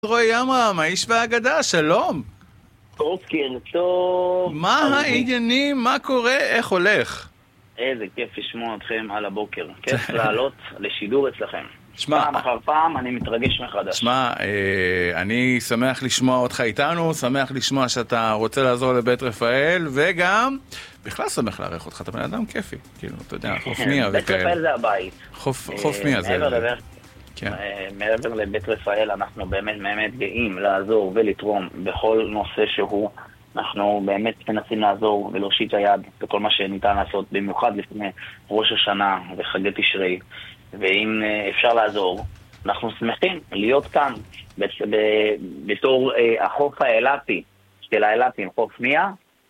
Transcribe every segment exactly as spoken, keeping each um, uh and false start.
רועי עמרם, האיש והאגדה, שלום. בוקר טוב. מה העניינים? מה קורה? איך הולך? איזה כיף לשמוע אתכם על הבוקר. כיף לעלות לשידור אצלכם. שמה, פעם אחר פעם אני מתרגש מחדש. שמע, אה, אני שמח לשמוע אותך איתנו, שמח לשמוע שאתה רוצה לעזור לבית רפאל, וגם בכלל שמח לארח אותך, אתה בן אדם כיפי, כאילו, אתה יודע, חוף מיה וכאלה. בית רפאל זה הבית. חוף, חוף מיה זה... כן. מעבר לבית רפאל אנחנו באמת באמת גאים לעזור ולתרום בכל נושא שהוא. אנחנו באמת מנסים לעזור ולהושיט היד בכל מה שניתן לעשות, במיוחד לפני ראש השנה וחגי תשרי. ואם אפשר לעזור, אנחנו שמחים להיות כאן בתור החוף האילתי של האילתים, חוף מיה,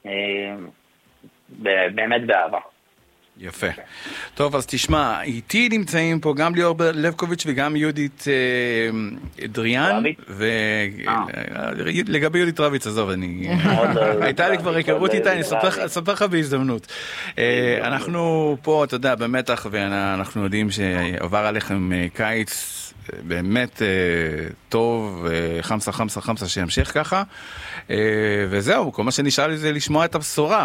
באמת באהבה. יפה. טוב, אז תשמע, איתי נמצאים פה גם ליאור לבקוביץ' וגם יהודית דריאן, ולגבי יהודית רביץ, עזוב, אני... הייתה לי כבר היכרות איתה, אני אספר לך בהזדמנות. אנחנו פה, אתה יודע, במתח, ואנחנו יודעים שעבר עליכם קיץ באמת טוב, חמסה, חמסה, חמסה, שימשיך ככה, וזהו, כל מה שנשאר לי זה לשמוע את הבשורה.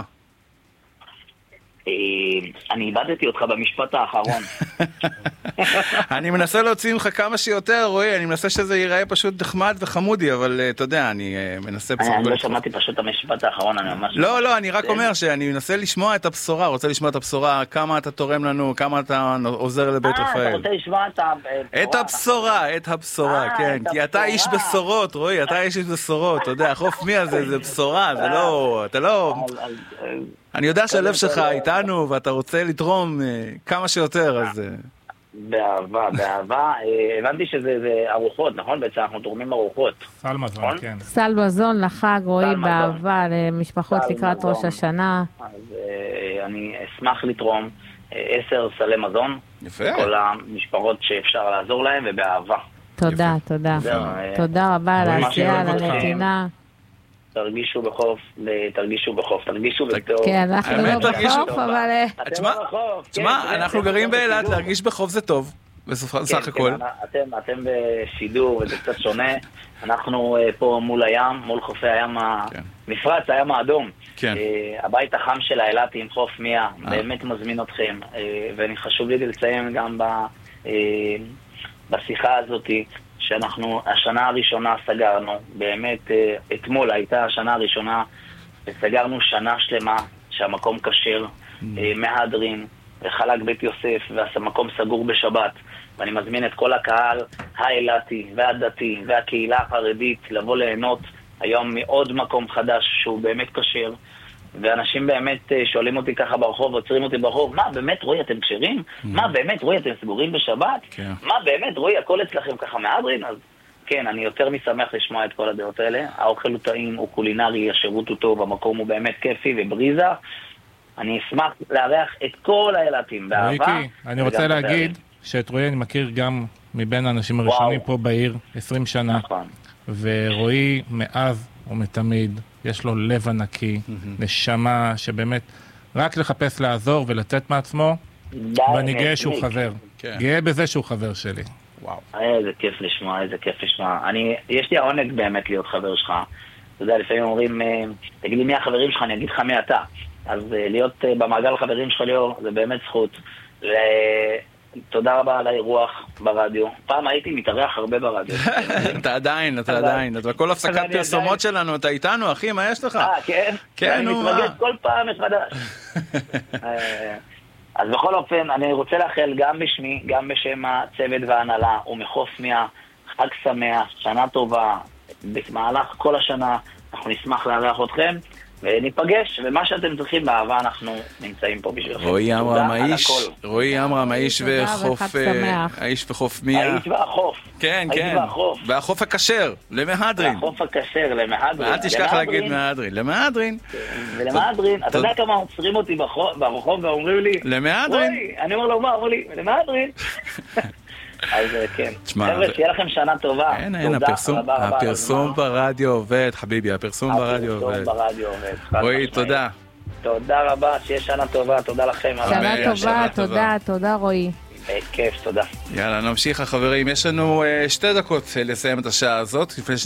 אני איבדתי אותך במשפט האחרון. אני מנסה להוציא ממך כמה שיותר, רועי, אני מנסה שזה ייראה פשוט נחמד וחמודי, אבל אתה יודע, אני מנסה... אני לא שמעתי פשוט את המשפט האחרון, אני ממש... לא, לא, אני רק אומר שאני מנסה לשמוע את הבשורה, רוצה לשמוע את הבשורה, כמה אתה תורם לנו, כמה אתה עוזר לבית רפאל. אה, אתה רוצה לשמוע את הבשורה. את הבשורה, את הבשורה, כן, כי אתה איש בשורות, רועי, אתה איש בשורות, אתה יודע, חוף מיה זה בשורה, זה לא, אתה לא... אני יודע שהלב שלך איתנו ואתה רוצה לתרום כמה שיותר, אז... באהבה, באהבה. הבנתי שזה ארוחות, נכון? בעצם אנחנו תורמים ארוחות. סל מזון, כן. סל מזון לחג, רועי, באהבה, למשפחות לקראת ראש השנה. אז אני אשמח לתרום עשר סלי מזון. יפה. כל המשפחות שאפשר לעזור להם, ובאהבה. תודה, תודה. תודה רבה על העשייה, על הנתינה. תרגישו בחוף, תרגישו בחוף, תרגישו בטוב. כן, אנחנו לא בחוף, אבל... תשמע, אנחנו גרים באילת, להרגיש בחוף זה טוב, בסך הכל. אתם בשידור, וזה קצת שונה. אנחנו פה מול הים, מול חופי הים המפרץ, הים האדום. הבית החם של האילתים, חוף מיה, באמת מזמין אתכם. ואני חשוב לי לציין גם בשיחה הזאת, שאנחנו השנה הראשונה סגרנו, באמת אתמול הייתה השנה הראשונה, וסגרנו שנה שלמה שהמקום כשר, מהדרין וחלק בית יוסף, והמקום סגור בשבת. ואני מזמין את כל הקהל האילתי והדתי והקהילה החרדית לבוא ליהנות היום מעוד מקום חדש שהוא באמת כשר. ואנשים באמת שואלים אותי ככה ברחוב, עוצרים אותי ברחוב, מה באמת רואי אתם כשרים? מה באמת רואי אתם סגורים בשבת? מה באמת רואי הכל אצלכם ככה מהדרין? אז כן, אני יותר משמח לשמוע את כל הדעות האלה. האוכל הוא טעים, הוא קולינרי, השירות הוא טוב, המקום הוא באמת כיפי ובריזה. אני אשמח לארח את כל האילתים באהבה. אני רוצה להגיד שאת רואי אני מכיר גם מבין האנשים הראשונים פה בעיר עשרים שנה. ורואי מאז ומתמיד יש לו לב ענקי, נשמה שבאמת רק לחפש לעזור ולתת מעצמו, ואני גאה שהוא חבר. גאה בזה שהוא חבר שלי. וואו. איזה כיף לשמוע, איזה כיף לשמוע. אני, יש לי העונג באמת להיות חבר שלך. אתה יודע, לפעמים אומרים, תגיד לי מי החברים שלך, אני אגיד לך מי אתה. אז להיות במעגל החברים שלך ליאור, זה באמת זכות. תודה רבה על האירוח ברדיו. פעם הייתי מתארח הרבה ברדיו. אתה עדיין, אתה עדיין. אתה בכל הפסקת פרסומות שלנו, אתה איתנו, אחי, מה יש לך? אה, כן? כן, נו, מה? אני מתרגש כל פעם מחדש. אז בכל אופן, אני רוצה לאחל גם בשמי, גם בשם הצוות וההנהלה, ומחוף מיה, חג שמח, שנה טובה, במהלך כל השנה, אנחנו נשמח לארח אתכם. וניפגש, ומה שאתם צריכים באהבה אנחנו נמצאים פה בשבילכם. רועי עמרם האיש, רועי עמרם האיש וחוף, האיש וחוף מיה. האיש והחוף. כן, כן. והחוף הכשר, למהדרין. והחוף הכשר, למהדרין. אל תשכח להגיד מהדרין, למהדרין. ולמהדרין, אתה יודע כמה עוצרים אותי ברחוב ואומרים לי, למהדרין. אני אומר לו, מה, אמרו לי, למהדרין. אז כן, חבר'ה, שיהיה לכם שנה טובה. אין, אין, הפרסום ברדיו עובד, חביבי, הפרסום ברדיו עובד. רועי, תודה. תודה רבה, שיהיה שנה טובה, תודה לכם. שנה טובה, תודה, תודה רועי. כיף, תודה. יאללה, נמשיך החברים. יש לנו שתי דקות לסיים את השעה הזאת. לפני